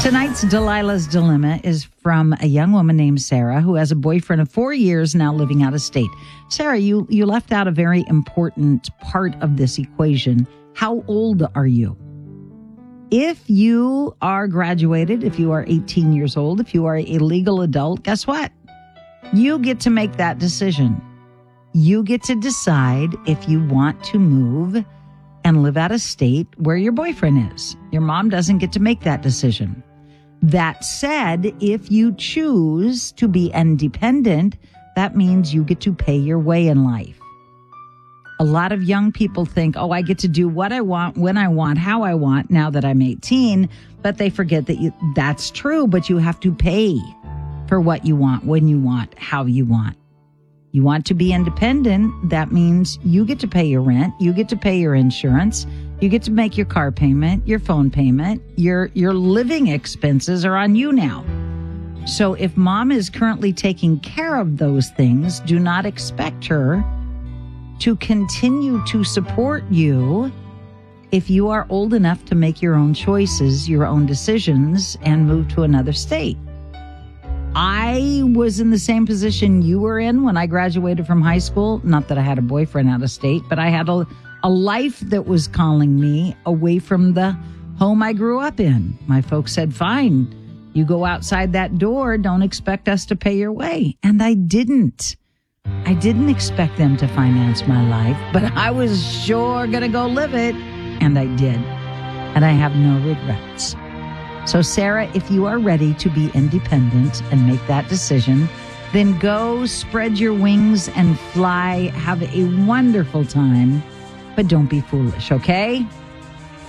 Tonight's Delilah's Dilemma is from a young woman named Sarah who has a boyfriend of 4 years now living out of state. Sarah, you left out a very important part of this equation. How old are you? If you are graduated, if you are 18 years old, if you are a legal adult, guess what? You get to make that decision. You get to decide if you want to move and live out of state where your boyfriend is. Your mom doesn't get to make that decision. That said, if you choose to be independent, that means you get to pay your way in life. A lot of young people think, I get to do what I want, when I want, how I want, now that I'm 18. But they forget that that's true, but you have to pay for what you want, when you want, how you want. You want to be independent, that means you get to pay your rent, you get to pay your insurance, you get to make your car payment, your phone payment, your living expenses are on you now. So if mom is currently taking care of those things, do not expect her to continue to support you if you are old enough to make your own choices, your own decisions, and move to another state. I was in the same position you were in when I graduated from high school. Not that I had a boyfriend out of state, but I had a life that was calling me away from the home I grew up in. My folks said, fine, you go outside that door. Don't expect us to pay your way. And I didn't. I didn't expect them to finance my life, but I was sure going to go live it. And I did. And I have no regrets. So Sarah, if you are ready to be independent and make that decision, then go spread your wings and fly. Have a wonderful time, but don't be foolish, okay?